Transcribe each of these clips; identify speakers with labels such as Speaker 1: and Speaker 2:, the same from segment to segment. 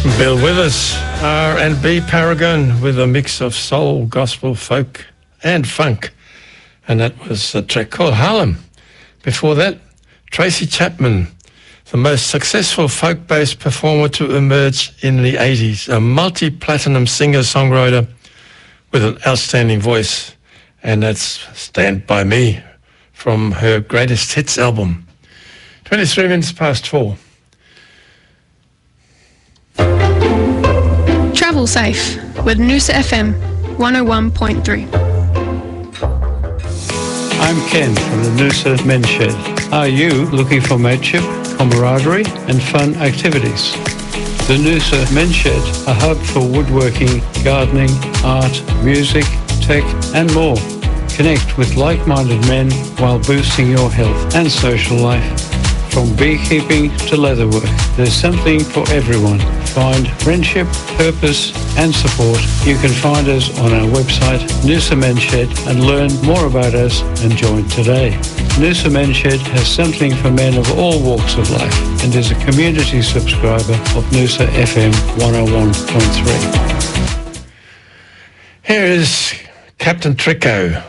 Speaker 1: Bill Withers, R&B Paragon with a mix of soul, gospel, folk and funk. And that was a track called Harlem. Before that, Tracy Chapman, the most successful folk-based performer to emerge in the 80s, a multi-platinum singer-songwriter with an outstanding voice. And that's Stand By Me from her Greatest Hits album. 23 minutes past 4.
Speaker 2: Travel safe with Noosa FM 101.3.
Speaker 3: I'm Ken from the Noosa Men's Shed. Are you looking for mateship, camaraderie and fun activities? The Noosa Men's Shed, a hub for woodworking, gardening, art, music, tech and more. Connect with like-minded men while boosting your health and social life. From beekeeping to leatherwork, there's something for everyone. Find friendship, purpose and support. You can find us on our website, Noosa Men's Shed, and learn more about us and join today. Noosa Men's Shed has something for men of all walks of life and is a community subscriber of Noosa FM 101.3.
Speaker 1: Here is Captain Tricko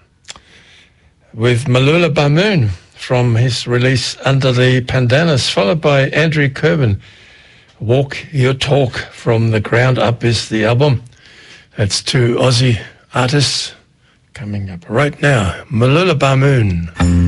Speaker 1: with Malula Bamoon from his release Under the Pandanus, followed by Andrew Corbin. Walk Your Talk from The Ground Up is the album. That's two Aussie artists coming up right now. Malula Bamoon.